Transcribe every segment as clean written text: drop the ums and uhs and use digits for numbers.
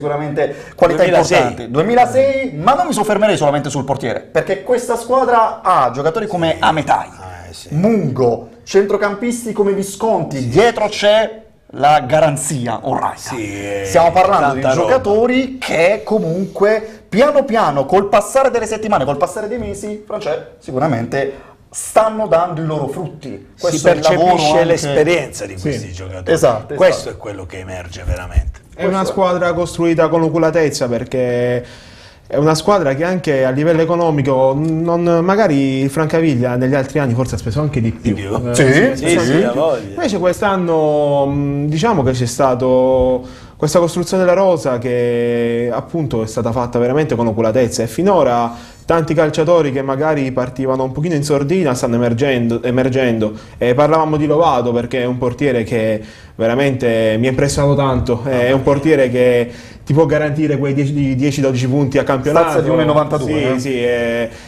Sicuramente qualità 2006. importanti. 2006, ma non mi soffermerei solamente sul portiere, perché questa squadra ha giocatori come Ametai, Mungo, centrocampisti come Visconti, dietro c'è la garanzia Orraita. Stiamo parlando di giocatori che comunque piano piano, col passare delle settimane, col passare dei mesi, Francesco, sicuramente stanno dando i loro frutti. Si percepisce l'esperienza di questi giocatori. Esatto. Questo è quello che emerge veramente. È una squadra costruita con oculatezza, perché è una squadra che anche a livello economico, magari il Francaviglia negli altri anni forse ha speso anche di più. Sì, ha voglia. Invece quest'anno diciamo che c'è stato questa costruzione della rosa che appunto è stata fatta veramente con oculatezza, e finora tanti calciatori che magari partivano un pochino in sordina stanno emergendo. E parlavamo di Lovato, perché è un portiere che veramente mi ha impressionato tanto, è un portiere che ti può garantire quei 10-12 punti a campionato. Stazza di 1,92. Sì,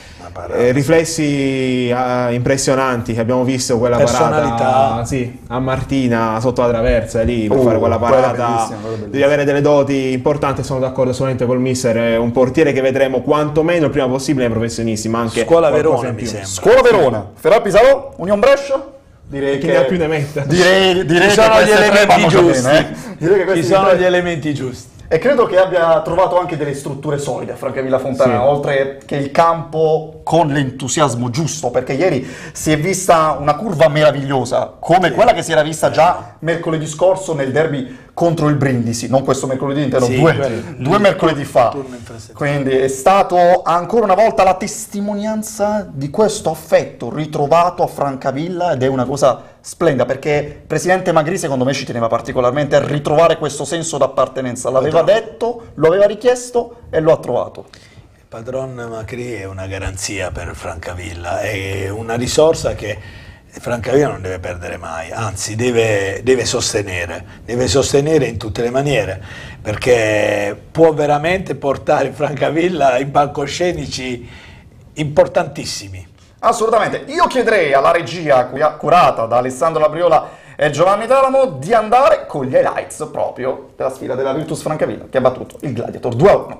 riflessi impressionanti. Abbiamo visto quella Personalità. parata a Martina sotto la traversa lì per fare quella parata. Devi avere delle doti importanti. Sono d'accordo assolutamente col mister. È un portiere che vedremo quantomeno il prima possibile ai professionisti, ma anche Scuola Verona mi sembra. Scuola Verona, Ferrari Pisarò, Union Brescia. Direi che che ne ha più ne metta. Direi Ci che sono gli queste tre elementi vanno già giusti. bene, Direi che Ci questi sono tre- gli elementi giusti. E credo che abbia trovato anche delle strutture solide a Francavilla Fontana, Sì. oltre che il campo con l'entusiasmo giusto, perché ieri si è vista una curva meravigliosa, come quella che si era vista già mercoledì scorso nel derby contro il Brindisi, non questo mercoledì intero, due mercoledì fa. Quindi è stato ancora una volta la testimonianza di questo affetto ritrovato a Francavilla, ed è una cosa splendida, perché Presidente Magri secondo me ci teneva particolarmente a ritrovare questo senso d'appartenenza. L'aveva detto, lo aveva richiesto e lo ha trovato. Il padron Macri è una garanzia per Francavilla, è una risorsa che Francavilla non deve perdere mai, anzi deve sostenere in tutte le maniere, perché può veramente portare Francavilla in palcoscenici importantissimi. Assolutamente. Io chiederei alla regia curata da Alessandro Labriola e Giovanni Talamo di andare con gli highlights proprio della sfida della Virtus Francavilla, che ha battuto il Gladiator 2-1.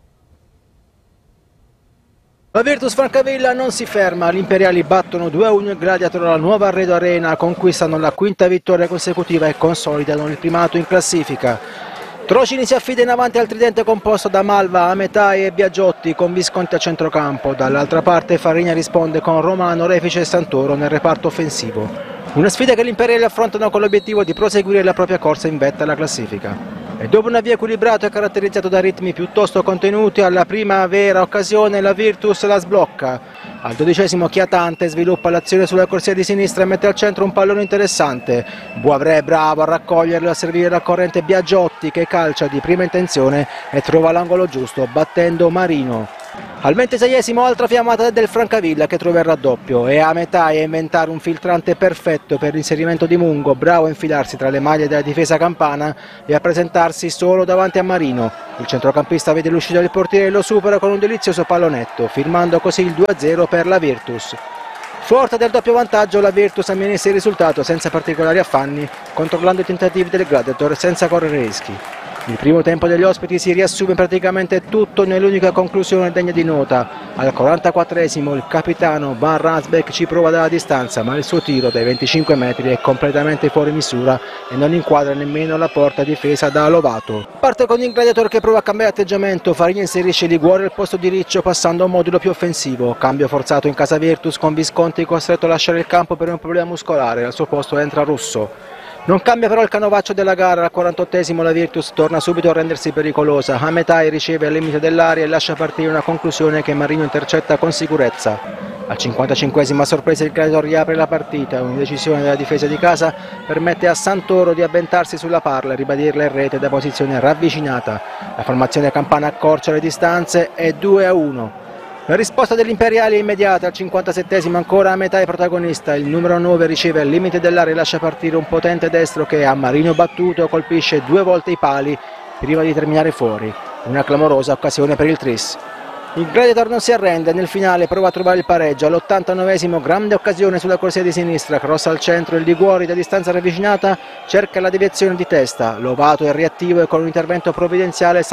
La Virtus Francavilla non si ferma, gli imperiali battono 2-1 il Gladiator alla nuova Arredo Arena, conquistano la quinta vittoria consecutiva e consolidano il primato in classifica. Trocini si affida in avanti al tridente composto da Malva, Ametai e Biagiotti, con Visconti a centrocampo. Dall'altra parte Farina risponde con Romano, Refice e Santoro nel reparto offensivo. Una sfida che gli imperiali affrontano con l'obiettivo di proseguire la propria corsa in vetta alla classifica. E dopo un avvio equilibrato e caratterizzato da ritmi piuttosto contenuti, alla prima vera occasione la Virtus la sblocca. Al 12esimo Chiatante sviluppa l'azione sulla corsia di sinistra e mette al centro un pallone interessante. Boavrè è bravo a raccoglierlo e a servire la corrente Biagiotti, che calcia di prima intenzione e trova l'angolo giusto battendo Marino. Al 26esimo altra fiammata del Francavilla che trova il raddoppio, e Ametai a inventare un filtrante perfetto per l'inserimento di Mungo, bravo a infilarsi tra le maglie della difesa campana e a presentarsi solo davanti a Marino. Il centrocampista vede l'uscita del portiere e lo supera con un delizioso pallonetto, firmando così il 2-0 per la Virtus. Forte del doppio vantaggio, la Virtus amministra il risultato senza particolari affanni, controllando i tentativi del Gladiator senza correre rischi. Il primo tempo degli ospiti si riassume praticamente tutto nell'unica conclusione degna di nota. Al 44esimo il capitano Van Ransbeck ci prova dalla distanza, ma il suo tiro dai 25 metri è completamente fuori misura e non inquadra nemmeno la porta difesa da Lovato. Parte con il Gladiator che prova a cambiare atteggiamento, Farina inserisce Liguori al posto di Riccio passando a un modulo più offensivo. Cambio forzato in casa Virtus con Visconti costretto a lasciare il campo per un problema muscolare, al suo posto entra Russo. Non cambia però il canovaccio della gara, al 48esimo la Virtus torna subito a rendersi pericolosa. Ametai riceve al limite dell'area e lascia partire una conclusione che Marino intercetta con sicurezza. Al 55esimo a sorpresa il Gladiator riapre la partita, un'indecisione della difesa di casa permette a Santoro di avventarsi sulla palla e ribadirla in rete da posizione ravvicinata. La formazione campana accorcia le distanze e 2-1. La risposta degli imperiali è immediata, al 57esimo ancora Ametai protagonista, il numero 9 riceve al limite dell'area e lascia partire un potente destro che a Marino battuto colpisce 2 volte i pali prima di terminare fuori, una clamorosa occasione per il Tris. Il Gladiator non si arrende, nel finale prova a trovare il pareggio, all'89esimo grande occasione sulla corsia di sinistra, cross al centro, il Liguori da distanza ravvicinata cerca la deviazione di testa, Lovato è reattivo e con un intervento provvidenziale